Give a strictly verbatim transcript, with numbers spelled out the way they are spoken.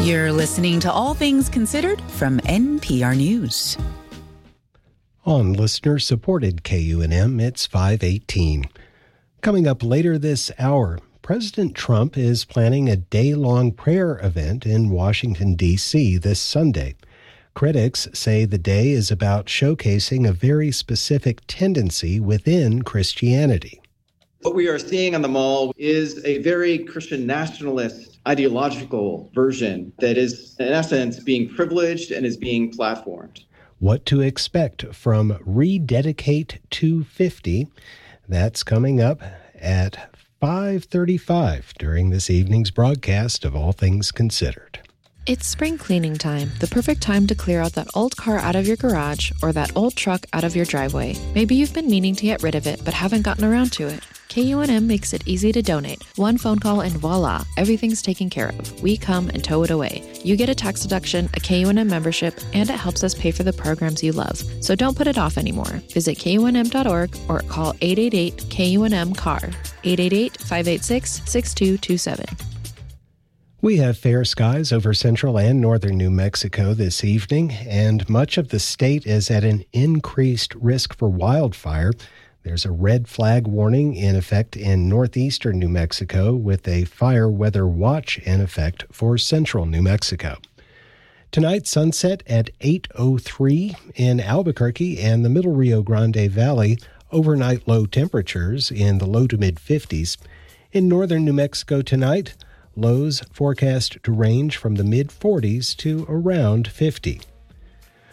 You're listening to All Things Considered from N P R News. On listener-supported K U N M, it's five eighteen. Coming up later this hour, President Trump is planning a day-long prayer event in Washington, D C this Sunday. Critics say the day is about showcasing a very specific tendency within Christianity. What we are seeing on the Mall is a very Christian nationalist ideological version that is, in essence, being privileged and is being platformed. What to expect from Rededicate two fifty. That's coming up at five thirty-five during this evening's broadcast of All Things Considered. It's spring cleaning time, the perfect time to clear out that old car out of your garage or that old truck out of your driveway. Maybe you've been meaning to get rid of it but haven't gotten around to it. K U N M makes it easy to donate. One phone call and voila, everything's taken care of. We come and tow it away. You get a tax deduction, a K U N M membership, and it helps us pay for the programs you love. So don't put it off anymore. Visit K U N M dot org or call eight eight eight K U N M C A R, eight eight eight, five eight six, six two two seven. We have fair skies over central and northern New Mexico this evening, and much of the state is at an increased risk for wildfire. There's a red flag warning in effect in northeastern New Mexico with a fire weather watch in effect for central New Mexico. Tonight, sunset at eight oh three in Albuquerque and the Middle Rio Grande Valley. Overnight low temperatures in the low to mid fifties. In northern New Mexico tonight, lows forecast to range from the mid forties to around fifty.